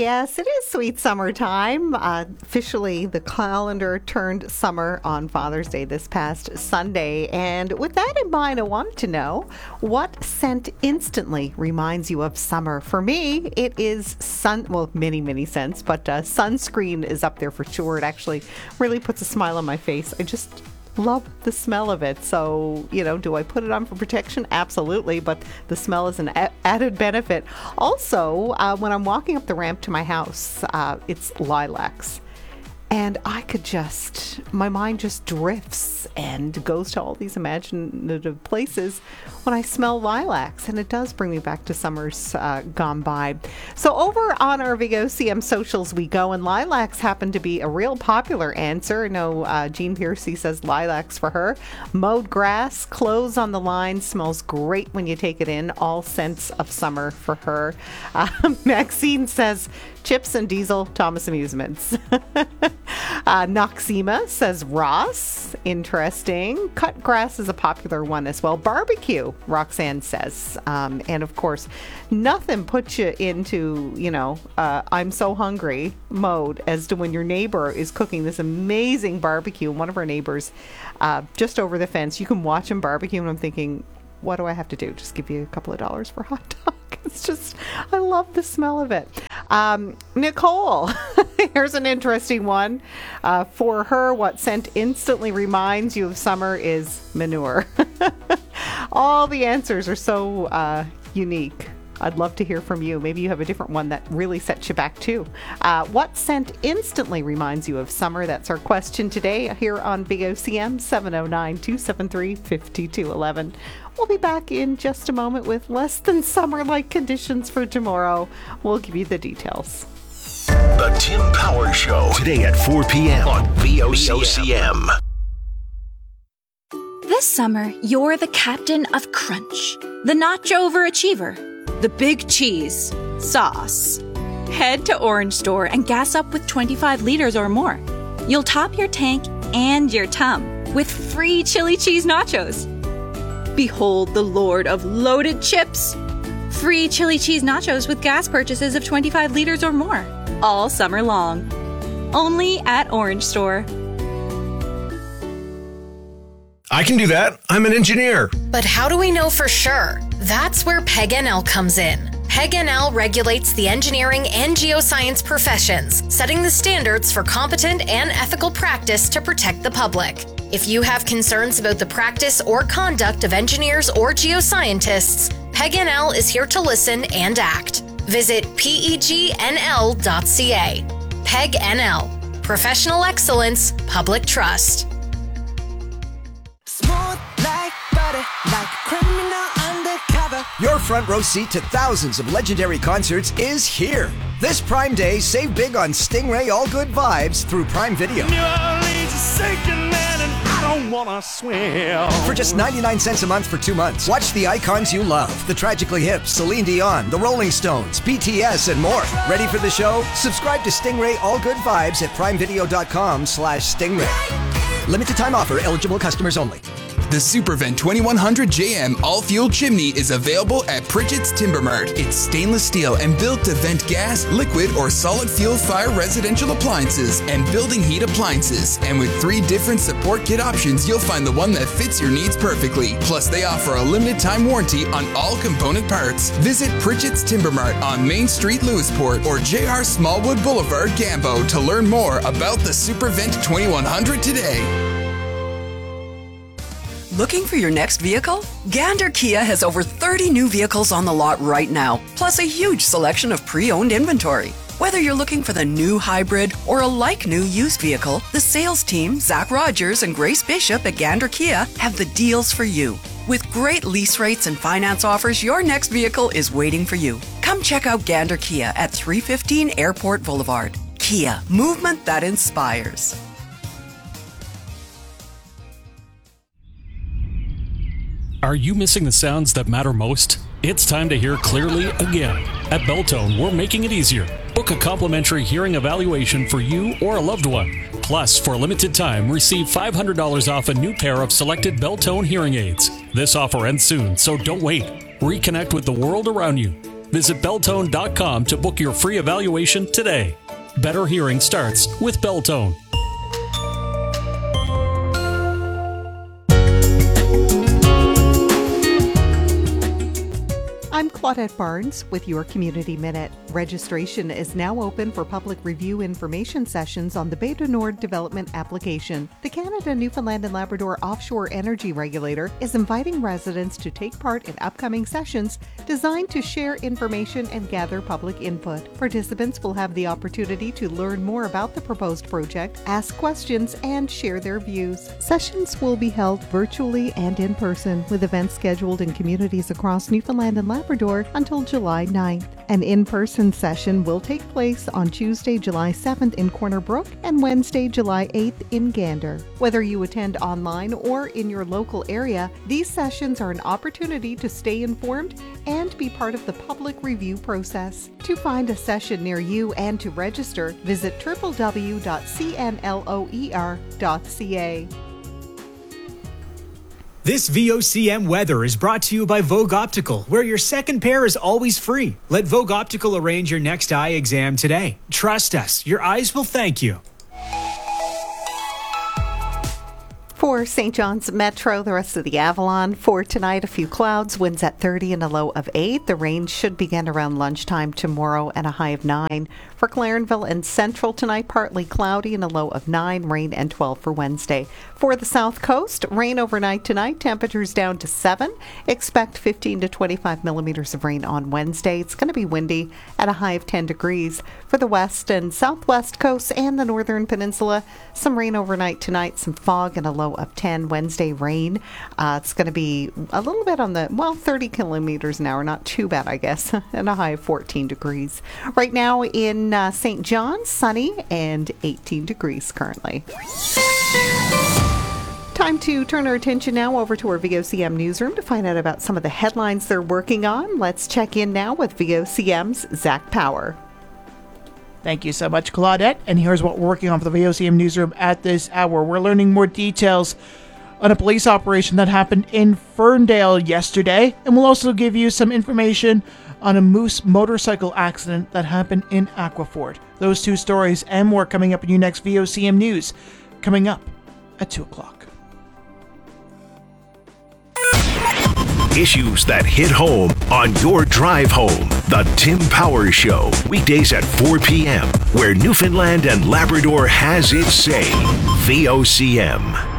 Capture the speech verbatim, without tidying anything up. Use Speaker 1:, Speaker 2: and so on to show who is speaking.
Speaker 1: Yes, it is sweet summertime. Uh, officially, the calendar turned summer on Father's Day this past Sunday. And with that in mind, I wanted to know what scent instantly reminds you of summer. For me, it is sun, well, many, many scents, but uh, sunscreen is up there for sure. It actually really puts a smile on my face. I just love the smell of it. So, you know, do I put it on for protection? Absolutely. But the smell is an a- added benefit. Also, uh, when I'm walking up the ramp to my house, uh, it's lilacs. And I could just, my mind just drifts and goes to all these imaginative places when I smell lilacs. And it does bring me back to summers uh, gone by. So over on our Vigo C M socials we go, and lilacs happen to be a real popular answer. I know uh, Jean Piercy says lilacs for her. Mowed grass, clothes on the line, smells great when you take it in. All scents of summer for her. Uh, Maxine says chips and diesel, Thomas Amusements. uh, Noxema says Ross. Interesting. Cut grass is a popular one as well. Barbecue, Roxanne says. Um, and of course, nothing puts you into, you know, uh, I'm so hungry mode as to when your neighbor is cooking this amazing barbecue. One of our neighbors uh, just over the fence, you can watch him barbecue, and I'm thinking, what do I have to do? Just give you a couple of dollars for a hot dog. It's just, I love the smell of it. Um, Nicole, here's an interesting one. Uh, for her, what scent instantly reminds you of summer is manure. All the answers are so uh, unique. I'd love to hear from you. Maybe you have a different one that really sets you back too. Uh, what scent instantly reminds you of summer? That's our question today here on Big O C M, seven oh nine, two seven three, five two one one. We'll be back in just a moment with less than summer-like conditions for tomorrow. We'll give you the details.
Speaker 2: The Tim Power Show, today at four p.m. on V O C M.
Speaker 3: This summer, you're the captain of Crunch, the nacho overachiever, the big cheese, sauce. Head to Orange Store and gas up with twenty-five liters or more. You'll top your tank and your tum with free chili cheese nachos. Behold the Lord of loaded chips. Free chili cheese nachos with gas purchases of twenty-five liters or more. All summer long. Only at Orange Store.
Speaker 4: I can do that. I'm an engineer.
Speaker 5: But how do we know for sure? That's where P E G N L comes in. P E G N L regulates the engineering and geoscience professions, setting the standards for competent and ethical practice to protect the public. If you have concerns about the practice or conduct of engineers or geoscientists, P E G N L is here to listen and act. Visit P E G N L dot C A. P E G N L. Professional excellence, public trust.
Speaker 6: Smooth like butter, like criminal undercover.
Speaker 7: Your front row seat to thousands of legendary concerts is here. This Prime Day, save big on Stingray All Good Vibes through Prime Video.
Speaker 6: New Orleans is sinking, man, and I don't wanna swim.
Speaker 7: For just ninety-nine cents a month for two months, watch the icons you love. The Tragically Hip, Celine Dion, The Rolling Stones, B T S, and more. Ready for the show? Subscribe to Stingray All Good Vibes at primevideo.com slash Stingray. Limited time offer, eligible customers only.
Speaker 8: The Supervent twenty-one hundred J M all-fuel chimney is available at Pritchett's Timber Mart. It's stainless steel and built to vent gas, liquid, or solid fuel fire residential appliances and building heat appliances. And with three different support kit options, you'll find the one that fits your needs perfectly. Plus, they offer a limited time warranty on all component parts. Visit Pritchett's Timber Mart on Main Street, Lewisport, or J R Smallwood Boulevard, Gambo to learn more about the Supervent twenty-one hundred today.
Speaker 9: Looking for your next vehicle? Gander Kia has over thirty new vehicles on the lot right now, plus a huge selection of pre-owned inventory. Whether you're looking for the new hybrid or a like-new used vehicle, the sales team, Zach Rogers and Grace Bishop at Gander Kia, have the deals for you. With great lease rates and finance offers, your next vehicle is waiting for you. Come check out Gander Kia at three fifteen Airport Boulevard. Kia, movement that inspires.
Speaker 10: Are you missing the sounds that matter most? It's time to hear clearly again. At Beltone, we're making it easier. Book a complimentary hearing evaluation for you or a loved one. Plus, for a limited time, receive five hundred dollars off a new pair of selected Beltone hearing aids. This offer ends soon, so don't wait. Reconnect with the world around you. Visit Beltone dot com to book your free evaluation today. Better hearing starts with Beltone.
Speaker 1: I'm Claudette Barnes with your Community Minute. Registration is now open for public review information sessions on the Bay du Nord development application. The Canada, Newfoundland and Labrador Offshore Energy Regulator is inviting residents to take part in upcoming sessions designed to share information and gather public input. Participants will have the opportunity to learn more about the proposed project, ask questions, and share their views. Sessions will be held virtually and in person, with events scheduled in communities across Newfoundland and Labrador until July ninth. An in-person session will take place on Tuesday, July seventh in Corner Brook and Wednesday, July eighth in Gander. Whether you attend online or in your local area, these sessions are an opportunity to stay informed and be part of the public review process. To find a session near you and to register, visit w w w dot c n loer dot c a.
Speaker 11: This V O C M weather is brought to you by Vogue Optical, where your second pair is always free. Let Vogue Optical arrange your next eye exam today. Trust us, your eyes will thank you.
Speaker 1: For Saint John's Metro, the rest of the Avalon, for tonight, a few clouds, winds at thirty and a low of eight. The rain should begin around lunchtime tomorrow and a high of nine. For Clarenville and Central tonight, partly cloudy and a low of nine, rain and twelve for Wednesday. For the South Coast, rain overnight tonight, temperatures down to seven. Expect fifteen to twenty-five millimeters of rain on Wednesday. It's going to be windy at a high of ten degrees. For the West and Southwest coasts and the Northern Peninsula, some rain overnight tonight, some fog and a low of ten. Wednesday, rain. Uh, it's going to be a little bit on the, well, thirty kilometers an hour. Not too bad, I guess, and a high of fourteen degrees. Right now in uh, Saint John's, sunny and eighteen degrees currently. Time to turn our attention now over to our V O C M newsroom to find out about some of the headlines they're working on. Let's check in now with V O C M's Zach Power.
Speaker 12: Thank you so much, Claudette. And here's what we're working on for the V O C M newsroom at this hour. We're learning more details on a police operation that happened in Ferndale yesterday. And we'll also give you some information on a moose motorcycle accident that happened in Aquafort. Those two stories and more coming up in your next V O C M News, coming up at two o'clock.
Speaker 2: Issues that hit home on your drive home. The Tim Power Show, weekdays at four p.m., where Newfoundland and Labrador has its say. V O C M.